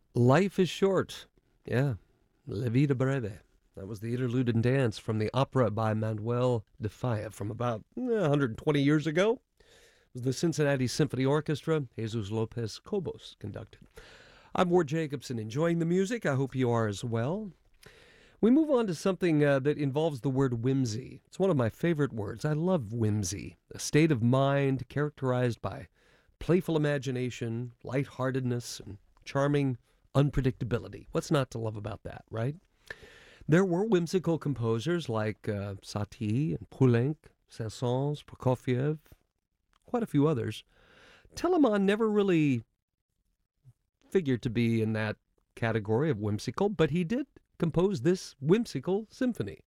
Life is short. Yeah. La vida breve. That was the interlude and dance from the opera by Manuel de Falla from about 120 years ago. It was the Cincinnati Symphony Orchestra. Jesus Lopez Cobos conducted. I'm Ward Jacobson, enjoying the music. I hope you are as well. We move on to something that involves the word whimsy. It's one of my favorite words. I love whimsy, a state of mind characterized by playful imagination, lightheartedness, and charming unpredictability. What's not to love about that, right? There were whimsical composers like Satie and Poulenc, Saint-Saëns, Prokofiev, quite a few others. Telemann never really figured to be in that category of whimsical, but he did compose this whimsical symphony.